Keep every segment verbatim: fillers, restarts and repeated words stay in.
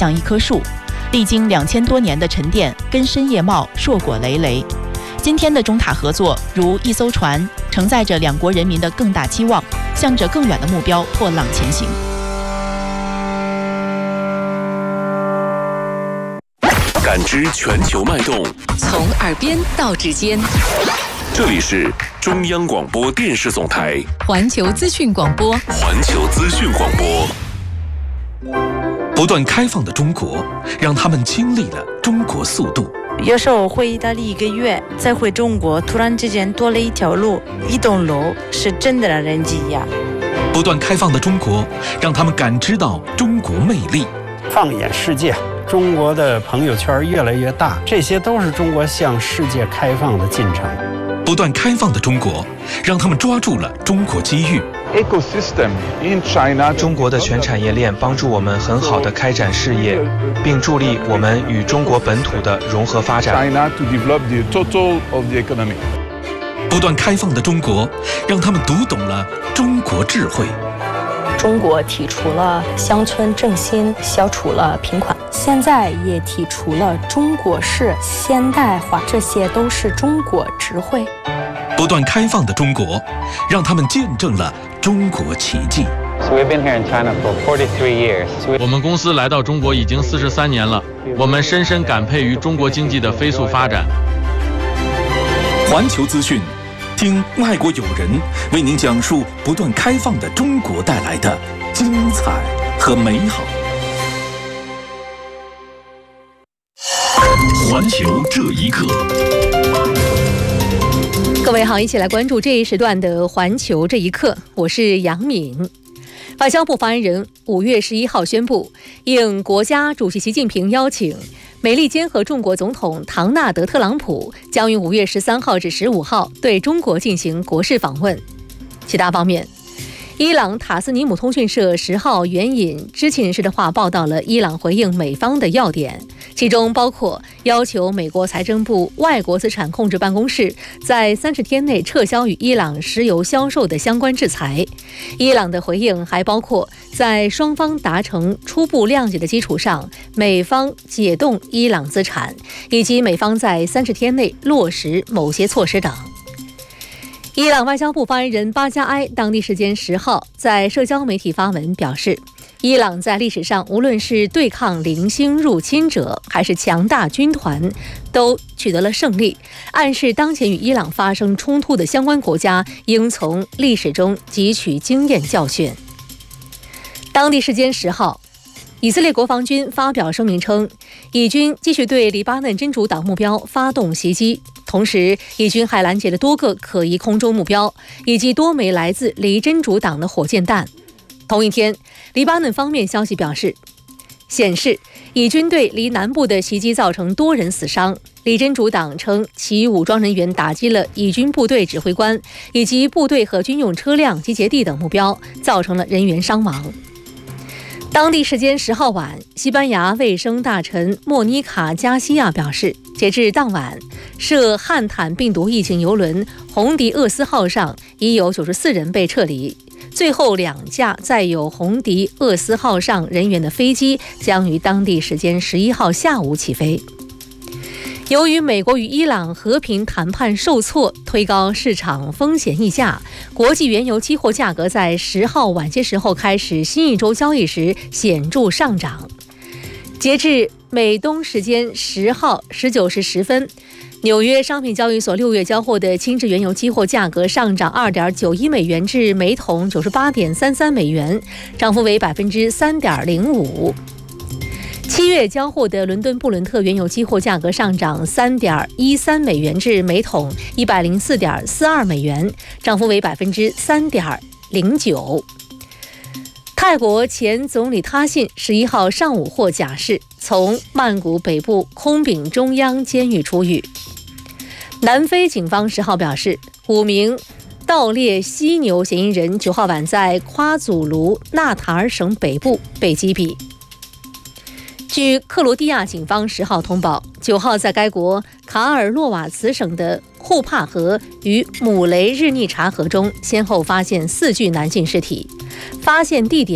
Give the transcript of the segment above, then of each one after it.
像一棵树，历经两千多年的沉淀，根深叶茂，硕果累累。今天的中塔合作如一艘船，承载着两国人民的更大期望，向着更远的目标破浪前行。 感知全球脉动， 从耳边到指尖。 这里是中央广播电视总台环球资讯广播。 环球资讯广播。 不断开放的中国，让他们经历了中国速度。 有时候回意大利一个月，再回中国，突然之间多了一条路，一栋楼，是真的让人惊讶。 不断开放的中国，让他们感知到中国魅力。 放眼世界，中国的朋友圈越来越大，这些都是中国向世界开放的进程。 不断开放的中国，让他们抓住了中国机遇。 Ecosystem in China， 中国的全产业链帮助我们很好地开展事业，并助力我们与中国本土的融合发展。 China to develop the total of the economy。 不断开放的中国，让他们读懂了中国智慧。 中国提出了乡村振兴，消除了贫困，现在也提出了中国式现代化，这些都是中国智慧。 不断开放的中国，让他们见证了中国奇迹。 我们公司来到中国已经四十三年了，我们深深感佩于中国经济的飞速发展。 环球资讯，听外国友人为您讲述不断开放的中国带来的精彩和美好。 环球这一刻。 各位好，一起来关注这一时段的环球这一刻，我是杨敏。外交部发言人五月十一号宣布，应国家主席习近平邀请，美利坚合众国总统唐纳德·特朗普将于五月十三号至十五号对中国进行国事访问。其他方面，伊朗塔斯尼姆通讯社十号援引知情人士的话报道了伊朗回应美方的要点，其中包括要求美国财政部外国资产控制办公室在三十天内撤销与伊朗石油销售的相关制裁。伊朗的回应还包括在双方达成初步谅解的基础上，美方解冻伊朗资产，以及美方在三十天内落实某些措施等。伊朗外交部发言人巴加埃当地时间十号在社交媒体发文表示，伊朗在历史上无论是对抗零星入侵者还是强大军团都取得了胜利，暗示当前与伊朗发生冲突的相关国家应从历史中汲取经验教训。当地时间十号，以色列国防军发表声明称，以军继续对黎巴嫩真主党目标发动袭击，同时以军还拦截了多个可疑空中目标，以及多枚来自黎真主党的火箭弹。同一天，黎巴嫩方面消息表示，显示以军对黎南部的袭击造成多人死伤，黎真主党称其武装人员打击了以军部队指挥官以及部队和军用车辆集结地等目标，造成了人员伤亡。当地时间十号晚，西班牙卫生大臣莫妮卡·加西亚表示，截至当晚，涉汉坦病毒疫情邮轮红迪厄斯号上已有九十四人被撤离，最后两架载有红迪厄斯号上人员的飞机将于当地时间十一号下午起飞。由于美国与伊朗和平谈判受挫，推高市场风险溢价，国际原油期货价格在十号晚些时候开始新一周交易时显著上涨。截至美东时间十号十九时十分，纽约商品交易所六月交货的轻质原油期货价格上涨 二点九一美元至每桶 九十八点三三美元，涨幅为 百分之三点零五。七月交货的伦敦布伦特原油期货价格上涨 三点一三美元至每桶 一百零四点四二美元，涨幅为 百分之三点零九。泰国前总理他信十一号上午获假释，从曼谷北部空丙中央监狱出狱。南非警方十号表示，五名盗猎犀牛嫌疑人九号晚在夸祖卢纳塔尔省北部被击毙。据克罗地亚警方十号通报，九号在该国卡尔洛瓦茨省的库帕河与姆雷日涅查河中先后发现四具男性尸体，发现地点距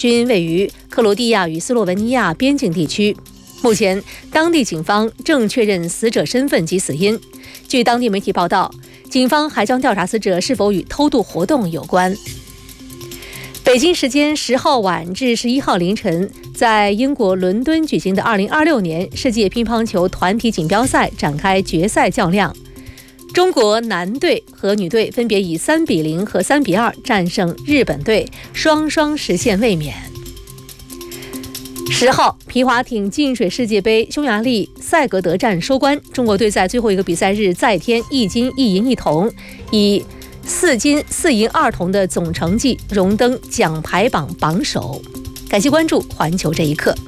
均位于克罗地亚与斯洛文尼亚边境地区。目前，当地警方正确认死者身份及死因。据当地媒体报道，警方还将调查死者是否与偷渡活动有关。北京时间十号晚至十一号凌晨，在英国伦敦举行的二零二六年世界乒乓球团体锦标赛展开决赛较量。中国男队和女队分别以三比零和三比二战胜日本队，双双实现卫冕。十号，皮划艇进水世界杯匈牙利塞格德站收官，中国队在最后一个比赛日再添一金一银一铜，以四金四银二铜的总成绩荣登奖牌榜榜首。感谢关注环球这一刻。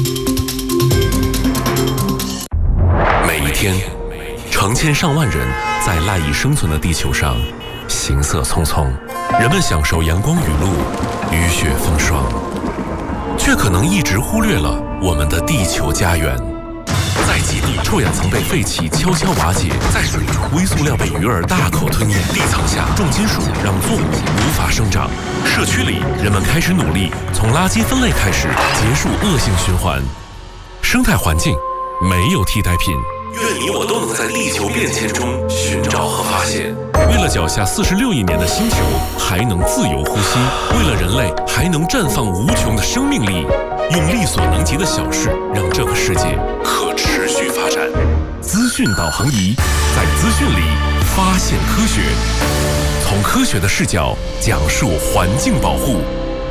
每一天，成千上万人在赖以生存的地球上行色匆匆，人们享受阳光雨露、雨雪风霜，却可能一直忽略了我们的地球家园。在极地，臭氧层被废气悄悄瓦解；在水中，微塑料被鱼儿大口吞咽；地层下，重金属让作物无法生长。社区里，人们开始努力从垃圾分类开始，结束恶性循环。生态环境没有替代品。愿你我都能在地球变迁中寻找和发现。为了脚下四十六亿年的星球还能自由呼吸，为了人类还能绽放无穷的生命力，用力所能及的小事让这个世界可持续发展。资讯导航仪，在资讯里发现科学，从科学的视角讲述环境保护。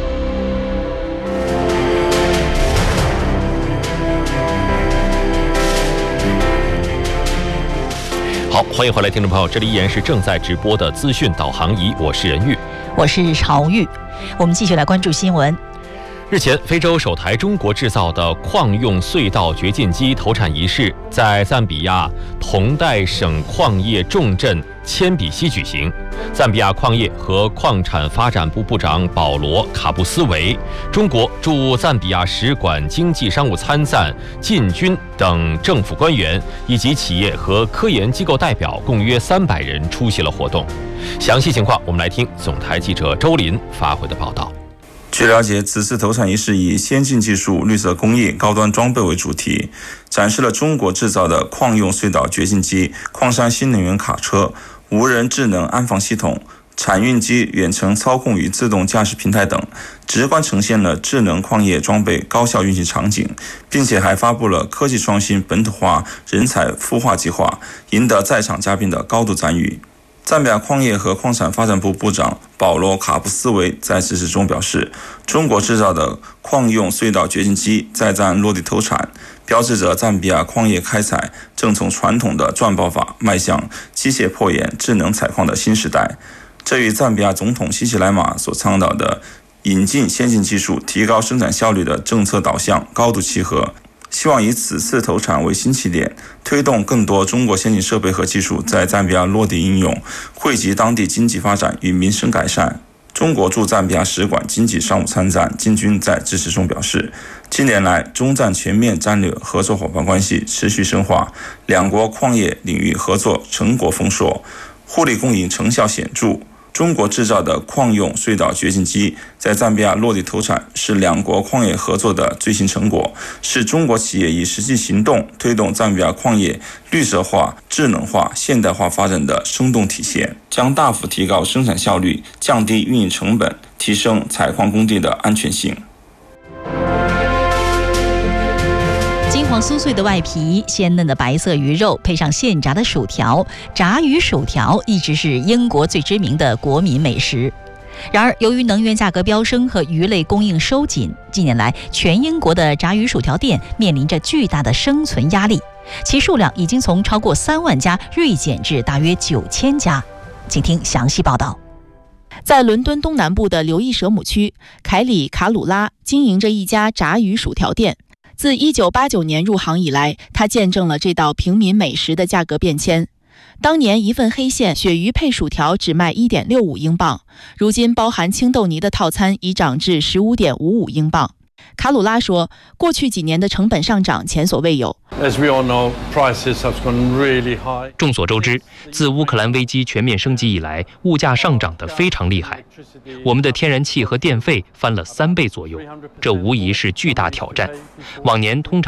好，欢迎回来，听众朋友，这里依然是正在直播的资讯导航仪，我是任玉， 我是曹玉。我们继续来关注新闻。 日前，非洲首台中国制造的矿用隧道掘进机投产仪式在赞比亚同代省矿业重镇铅比西举行。赞比亚矿业和矿产发展部部长保罗·卡布斯维、中国驻赞比亚使馆经济商务参赞靳军等政府官员以及企业和科研机构代表共约三百人出席了活动。详细情况，我们来听总台记者周林发回的报道。 据了解，此次投产仪式以先进技术、绿色工业、高端装备为主题，展示了中国制造的矿用隧道掘进机、矿山新能源卡车、无人智能安防系统、产运机远程操控与自动驾驶平台等，直观呈现了智能矿业装备高效运行场景，并且还发布了科技创新本土化人才孵化计划，赢得在场嘉宾的高度赞誉。赞比亚矿业和矿产发展部部长保罗·卡布斯维在致辞中表示，中国制造的矿用隧道掘进机在站落地投产，标志着赞比亚矿业开采正从传统的钻爆法迈向机械破岩、智能采矿的新时代。这与赞比亚总统西西莱马所倡导的引进先进技术、提高生产效率的政策导向高度契合。希望以此次投产为新起点，推动更多中国先进设备和技术在赞比亚落地应用，惠及当地经济发展与民生改善。中国驻赞比亚使馆经济商务参赞靳军在致辞中表示，近年来中赞全面战略合作伙伴关系持续深化，两国矿业领域合作成果丰硕，互利共赢成效显著。中国制造的矿用隧道掘进机在赞比亚落地投产，是两国矿业合作的最新成果，是中国企业以实际行动推动赞比亚矿业绿色化、智能化、现代化发展的生动体现，将大幅提高生产效率，降低运营成本，提升采矿工地的安全性。 金黄酥脆的外皮，鲜嫩的白色鱼肉，配上现炸的薯条，炸鱼薯条一直是英国最知名的国民美食。然而，由于能源价格飙升和鱼类供应收紧，近年来全英国的炸鱼薯条店面临着巨大的生存压力，其数量已经从超过三万家锐减至大约九千家。请听详细报道。在伦敦东南部的刘易舍姆区，凯里·卡鲁拉经营着一家炸鱼薯条店。自一九八九年入行以来，他见证了这道平民美食的价格变迁。当年一份黑线鳕鱼配薯条只卖 一点六五英镑，如今包含青豆泥的套餐已涨至 十五点五五英镑。 卡鲁拉说，过去几年的成本上涨前所未有。 众所周知，自乌克兰危机全面升级以来，物价上涨得非常厉害。我们的天然气和电费翻了三倍左右，这无疑是巨大挑战。往年通常